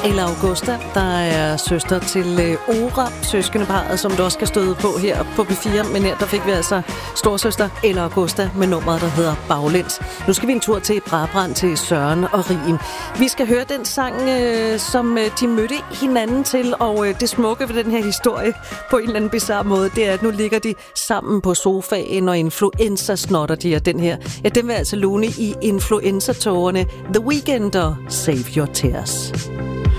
Ella Augusta, der er søster til Ora, søskendeparret, som du også skal støde på her på B4. Men her der fik vi altså storsøster Ella Augusta med nummeret, der hedder Baglæns. Nu skal vi en tur til Brabrand, til Søren og Rien. Vi skal høre den sang, som de mødte hinanden til, og det smukke ved den her historie på en eller anden bizarre måde, det er, at nu ligger de sammen på sofaen, og influenza snotter de, og den her, ja, den vil altså lune i influenza-tårerne The Weeknd og Save Your Tears.